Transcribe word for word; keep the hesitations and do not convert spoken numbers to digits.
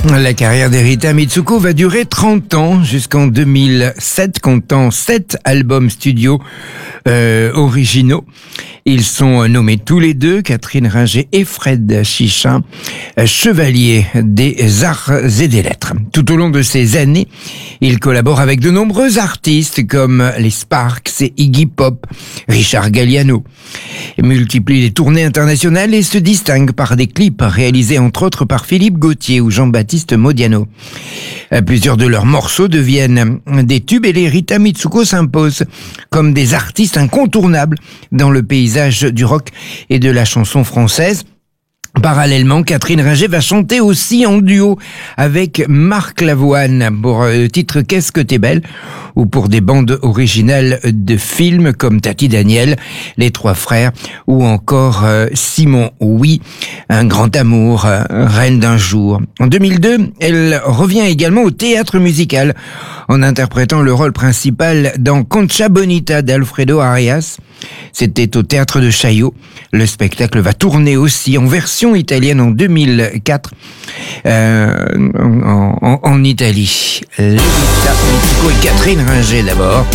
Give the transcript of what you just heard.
La carrière d'Erita Mitsuko va durer trente ans jusqu'en deux mille sept, comptant sept albums studio euh, originaux. Ils sont nommés tous les deux, Catherine Ringer et Fred Chichin, chevaliers des arts et des lettres. Tout au long de ces années, ils collaborent avec de nombreux artistes comme les Sparks et Iggy Pop, Richard Galliano. Ils multiplient les tournées internationales et se distinguent par des clips réalisés entre autres par Philippe Gauthier ou Jean-Baptiste Modiano. Plusieurs de leurs morceaux deviennent des tubes et les Rita Mitsuko s'imposent comme des artistes incontournables dans le paysage du rock et de la chanson française. Parallèlement, Catherine Ringer va chanter aussi en duo avec Marc Lavoine pour le titre Qu'est-ce que t'es belle, ou pour des bandes originales de films comme Tati Daniel, Les Trois Frères, ou encore Simon Oui, Un grand amour, Reine d'un jour. En deux mille deux, elle revient également au théâtre musical en interprétant le rôle principal dans Concha Bonita d'Alfredo Arias. C'était au théâtre de Chaillot. Le spectacle va tourner aussi en version italienne en deux mille quatre euh, en, en, en Italie. Rita Mitsuko et Catherine Ringer d'abord.